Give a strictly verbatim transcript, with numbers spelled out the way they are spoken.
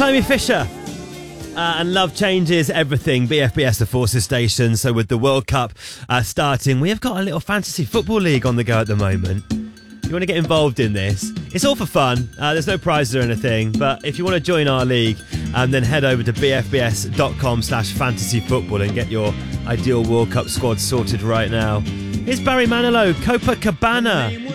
Clomie Fisher. Uh, and love changes everything. B F B S, the Forces Station. So with the World Cup uh, starting, we have got a little fantasy football league on the go at the moment. If you want to get involved in this, it's all for fun. Uh, there's no prizes or anything. But if you want to join our league, um, then head over to bfbs.com slash fantasy football and get your ideal World Cup squad sorted right now. Here's Barry Manilow, Copacabana.